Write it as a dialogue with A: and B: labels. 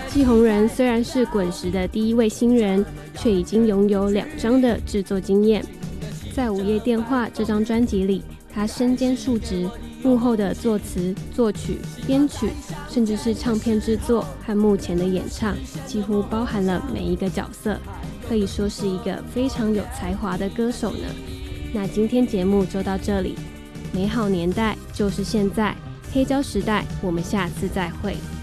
A: 季红人虽然是滚石的第一位新人，却已经拥有2张的制作经验。在《午夜电话》这张专辑里，他身兼数职，幕后的作词、作曲、编曲，甚至是唱片制作和幕前的演唱，几乎包含了每一个角色，可以说是一个非常有才华的歌手呢。那今天节目就到这里，美好年代就是现在，黑胶时代，我们下次再会。